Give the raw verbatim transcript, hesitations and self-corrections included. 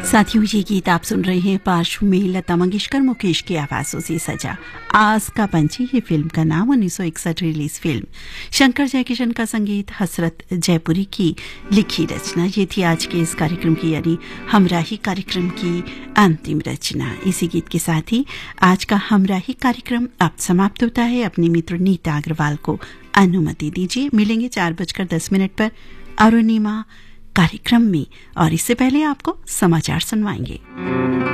साथियों, ये गीत आप सुन रहे हैं पार्श्व में लता मंगेशकर मुकेश की आवाजों से सजा आस का पंछी। ये फिल्म का नाम उन्नीस सौ इकसठ रिलीज फिल्म, शंकर जयकिशन का संगीत, हसरत जयपुरी की लिखी रचना। ये थी आज के इस कार्यक्रम की यानी हमराही कार्यक्रम की अंतिम रचना। इसी गीत के साथ ही आज का हमराही कार्यक्रम अब समाप्त होता है। अपने मित्र नीता अग्रवाल को अनुमति दीजिए। मिलेंगे चार बजकर दस मिनट पर अरुणिमा कार्यक्रम में, और इससे पहले आपको समाचार सुनवाएंगे।